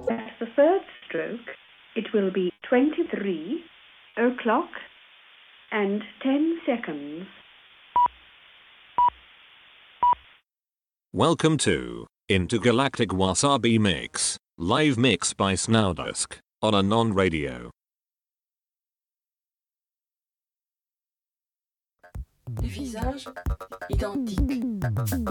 At the third stroke, it will be 23 o'clock and 10 seconds. Welcome to Intergalactic Wasabi Mix, live mix by Snowdusk, on Anon Radio. Les visages identiques.